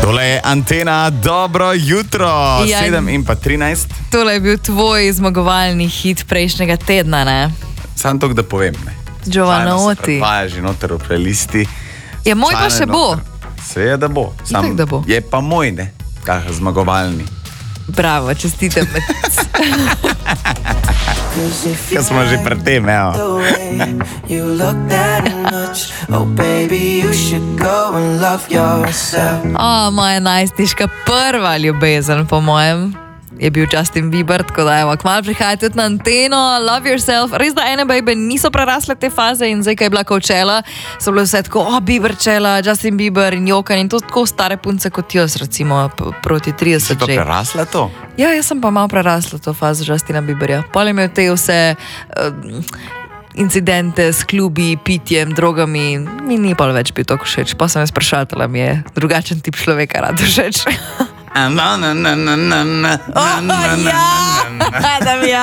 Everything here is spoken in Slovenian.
Tole je Antena, dobro jutro, 7:13. Tole je bil tvoj zmagovalni hit prejšnjega tedna, ne? Sam to, da povem, ne. Jovanotti. Predvaja že noter v playlisti. Ja, moj pa še bo. Seveda bo. Itak, da bo. Je pa moj, ne, kak zmagovalni. Bravo, čestitam. Kaj smo že pred tem, evo. Moja najstniška prva ljubezen, po mojem, je bil Justin Bieber, tako da evo, kmalu prihaja tudi na Anteno, Love Yourself. Res, da ene bejbe niso prerasle te faze in zdaj, kaj je bila Coachella, so bile vse tako, Bieber čela, Justin Bieber in Jokan in to tako stare punce kot jaz, recimo proti 30 Si pa že. prerasla to? Ja, jaz sem pa malo prerasla to fazo Justina Bieberja. Potem je te vse incidente s klubi, pitjem, drogami, mi ni pa več bil tako všeč. Pa sem jaz sprašatela, mi je drugačen tip človeka rad všeč. Na, na, na, na, na, na, na, na, na, na, na. Ja, da mi ja.